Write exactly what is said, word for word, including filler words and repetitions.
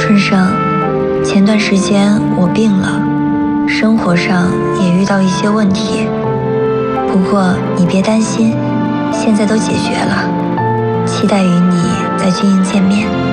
春生，前段时间我病了，生活上也遇到一些问题，不过你别担心，现在都解决了，期待与你在军营见面。